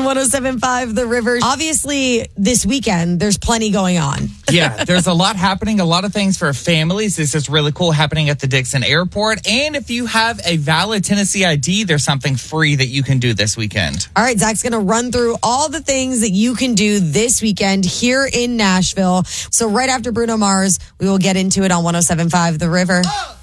107.5 The River. Obviously, this weekend, there's plenty going on. Yeah, there's a lot happening, a lot of things for families. This is really cool happening at the Dixon Airport. And if you have a valid Tennessee ID, there's something free that you can do this weekend. All right, Zach's going to run through all the things that you can do this weekend here in Nashville. So right after Bruno Mars, we will get into it on 107.5 The River.